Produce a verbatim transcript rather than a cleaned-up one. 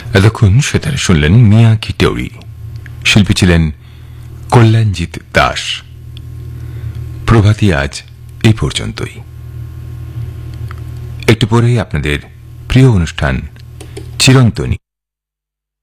এতক্ষণ সেতারে শুনলেন মিয়া কি টেউরি, শিল্পী ছিলেন কল্যাণজিৎ দাস। প্রভাতী আজ এই পর্যন্তই। একটু পরেই আপনাদের প্রিয় অনুষ্ঠান চিরন্তনী